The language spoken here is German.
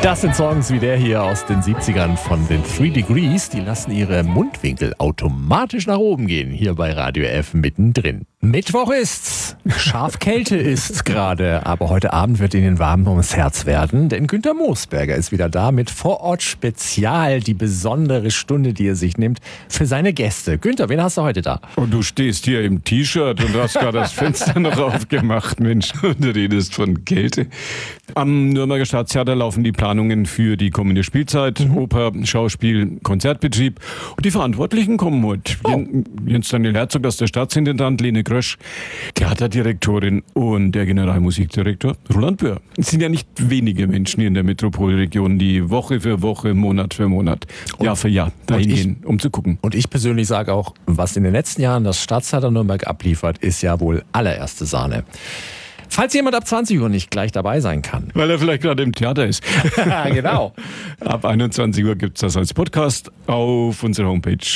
Das sind Songs wie der hier aus den 70ern von den 3 Degrees. Die lassen ihre Mundwinkel automatisch nach oben gehen, hier bei Radio F mittendrin. Mittwoch ist's. Schafkälte ist's gerade, aber heute Abend wird Ihnen warm ums Herz werden, denn Günther Moosberger ist wieder da mit Vorort Spezial, die besondere Stunde, die er sich nimmt für seine Gäste. Günther, wen hast du heute da? Und du stehst hier im T-Shirt und hast gerade das Fenster noch aufgemacht, Mensch, und du redest von Kälte. Am Nürnberger Staatstheater laufen die Planungen für die kommende Spielzeit, Oper, Schauspiel, Konzertbetrieb. Und die Verantwortlichen kommen heute. Jens Daniel Herzog, das ist der Staatsintendant, Lene Grösch, Theaterdirektorin und der Generalmusikdirektor Roland Böhr. Es sind ja nicht wenige Menschen hier in der Metropolregion, die Woche für Woche, Monat für Monat, Jahr für Jahr dahin gehen, um zu gucken. Und ich persönlich sage auch, was in den letzten Jahren das Staatstheater Nürnberg abliefert, ist ja wohl allererste Sahne. Falls jemand ab 20 Uhr nicht gleich dabei sein kann. Weil er vielleicht gerade im Theater ist. Genau. Ab 21 Uhr gibt es das als Podcast auf unserer Homepage